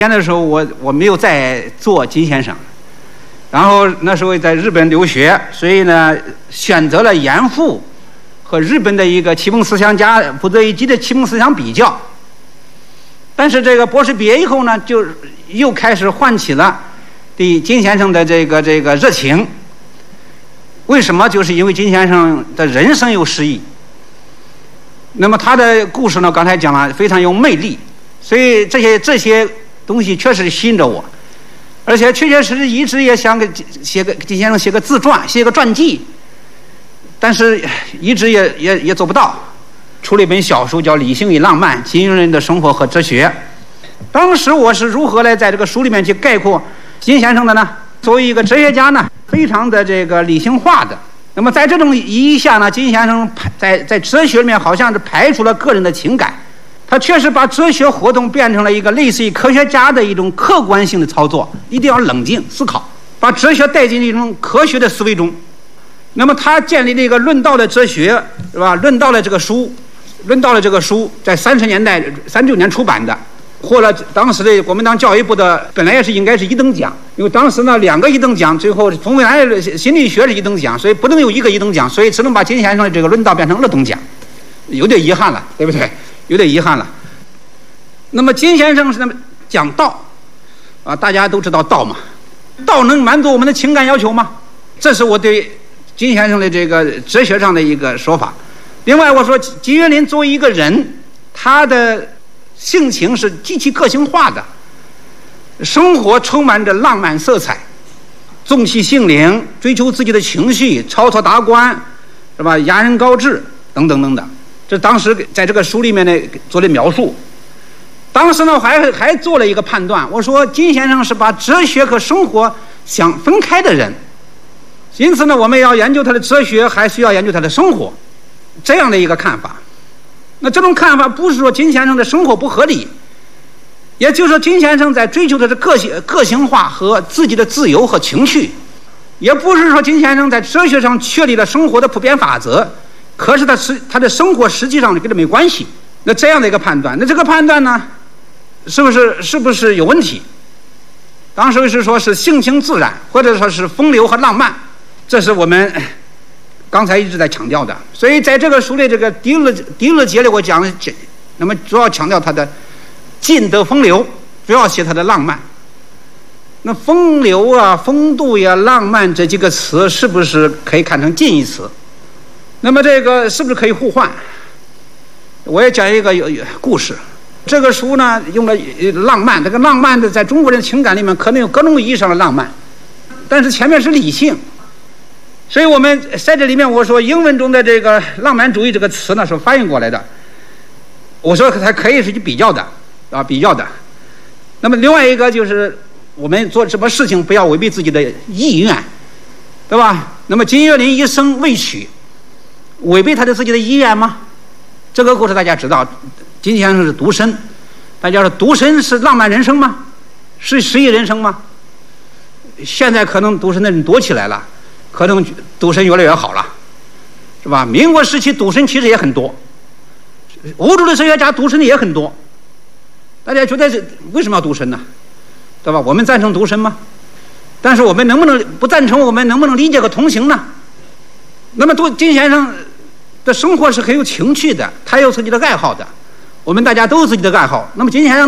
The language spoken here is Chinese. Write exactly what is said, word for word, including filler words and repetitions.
年的时候我我没有再做金先生，然后那时候在日本留学，所以呢选择了严复和日本的一个启蒙思想家不得一击的启蒙思想比较。但是这个博士毕业以后呢，就又开始唤起了对金先生的这个这个热情。为什么？就是因为金先生的人生有诗意。那么他的故事呢，刚才讲了，非常有魅力，所以这些这些东西确实吸引着我，而且确确实实一直也想给写个金先生写个自传，写个传记，但是一直也也也做不到。出了一本小书叫《理性与浪漫：金庸人的生活和哲学》。当时我是如何来在这个书里面去概括金先生的呢？作为一个哲学家呢，非常的这个理性化的。那么在这种意义下呢，金先生在在哲学里面好像是排除了个人的情感，他确实把哲学活动变成了一个类似于科学家的一种客观性的操作，一定要冷静思考，把哲学带进一种科学的思维中。那么他建立了一个论道的哲学，是吧？论道的这个书，论道的这个书在三十年代三九年出版的，获了当时的国民党教育部的本来也是应该是一等奖，因为当时呢两个一等奖，最后冯维来心理学是一等奖，所以不能有一个一等奖，所以只能把金先生的这个论道变成二等奖，有点遗憾了，对不对？有点遗憾了。那么金先生是那么讲道啊，大家都知道道嘛，道能满足我们的情感要求吗？这是我对金先生的这个哲学上的一个说法。另外我说金岳霖作为一个人，他的性情是极其个性化的，生活充满着浪漫色彩，纵其性灵，追求自己的情绪，超脱达观，是吧？雅人高志等等等等。这当时在这个书里面呢做了描述。当时呢还还做了一个判断，我说金先生是把哲学和生活想分开的人，因此呢我们要研究他的哲学，还需要研究他的生活，这样的一个看法。那这种看法不是说金先生的生活不合理，也就是说金先生在追求的是个性个性化和自己的自由和情趣，也不是说金先生在哲学上确立了生活的普遍法则，可是他是他的生活实际上跟这没关系。那这样的一个判断，那这个判断呢是不是是不是有问题？当时是说是性情自然，或者说是风流和浪漫，这是我们刚才一直在强调的。所以在这个书里这个第二第二节里我讲了，那么主要强调他的尽得风流，主要写他的浪漫。那风流啊、风度呀、浪漫这几个词是不是可以看成近义词？那么这个是不是可以互换？我也讲一个故事。这个书呢用了浪漫，这个浪漫的在中国人情感里面可能有各种意义上的浪漫，但是前面是理性，所以我们在这里面我说英文中的这个浪漫主义这个词呢是翻译过来的，我说它可以是去比较的啊，比较的。那么另外一个就是我们做什么事情不要违背自己的意愿，对吧？那么金岳霖一生未娶，违背他的自己的意愿吗？这个故事大家知道，金先生是独身，大家说独身是浪漫人生吗？是诗意人生吗？现在可能独身的人多起来了，可能独身越来越好了，是吧？民国时期独身其实也很多，欧洲的哲学家独身的也很多，大家觉得为什么要独身呢？对吧？我们赞成独身吗？但是我们能不能不赞成？我们能不能理解和同行呢？那么金先生的生活是很有情趣的，他有自己的爱好的，我们大家都有自己的爱好。那么金先生